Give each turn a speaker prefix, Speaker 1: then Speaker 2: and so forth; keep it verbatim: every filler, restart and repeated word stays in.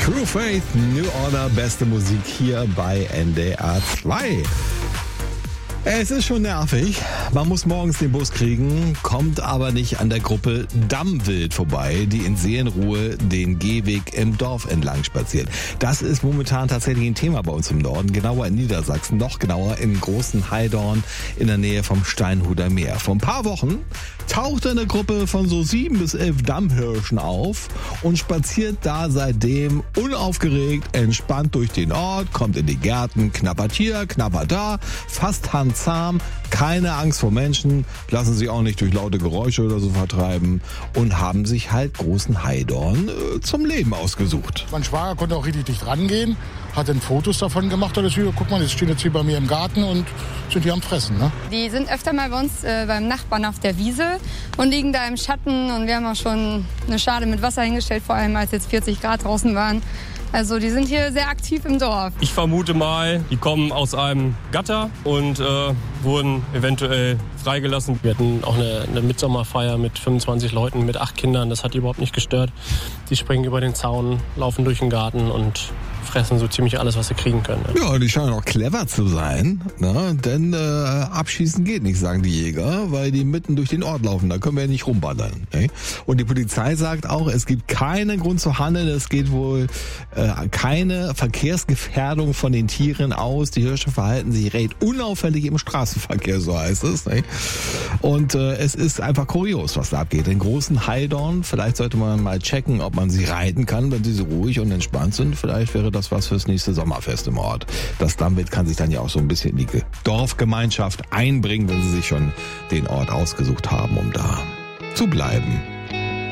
Speaker 1: True Faith, New Order, beste Musik hier bei N D R zwei. Es ist schon nervig. Man muss morgens den Bus kriegen, kommt aber nicht an der Gruppe Dammwild vorbei, die in Seelenruhe den Gehweg im Dorf entlang spaziert. Das ist momentan tatsächlich ein Thema bei uns im Norden, genauer in Niedersachsen, noch genauer in Großen Heidorn in der Nähe vom Steinhuder Meer. Vor ein paar Wochen tauchte eine Gruppe von so sieben bis elf Dammhirschen auf und spaziert da seitdem unaufgeregt, entspannt durch den Ort, kommt in die Gärten, knabbert hier, knabbert da, fast handzahm, keine Angst vor Menschen, lassen sich auch nicht durch laute Geräusche oder so vertreiben und haben sich halt Großen Heidorn äh, zum Leben ausgesucht.
Speaker 2: Mein Schwager konnte auch richtig dicht rangehen, hat dann Fotos davon gemacht. Alles hier, guck mal, jetzt stehen jetzt hier bei mir im Garten und sind hier am Fressen. Ne?
Speaker 3: Die sind öfter mal bei uns äh, beim Nachbarn auf der Wiese und liegen da im Schatten. Und wir haben auch schon eine Schale mit Wasser hingestellt, vor allem als jetzt vierzig Grad draußen waren. Also die sind hier sehr aktiv im Dorf.
Speaker 4: Ich vermute mal, die kommen aus einem Gatter und äh, wurden eventuell freigelassen. Wir hatten auch eine, eine Mitsommerfeier mit fünfundzwanzig Leuten, mit acht Kindern. Das hat die überhaupt nicht gestört. Die springen über den Zaun, laufen durch den Garten und fressen so ziemlich alles, was sie kriegen können. Ne?
Speaker 1: Ja, die scheinen auch clever zu sein, ne? Denn äh, abschießen geht nicht, sagen die Jäger, weil die mitten durch den Ort laufen. Da können wir ja nicht rumballern. Ne? Und die Polizei sagt auch, es gibt keinen Grund zu handeln. Es geht wohl äh, keine Verkehrsgefährdung von den Tieren aus. Die Hirsche verhalten sich recht unauffällig im Straßenverkehr, so heißt es. Ne? Und äh, es ist einfach kurios, was da abgeht. In Großen Heidorn, vielleicht sollte man mal checken, ob man sie reiten kann, wenn sie so ruhig und entspannt sind. Vielleicht wäre das was fürs nächste Sommerfest im Ort. Das Dammwild kann sich dann ja auch so ein bisschen in die Dorfgemeinschaft einbringen, wenn sie sich schon den Ort ausgesucht haben, um da zu bleiben.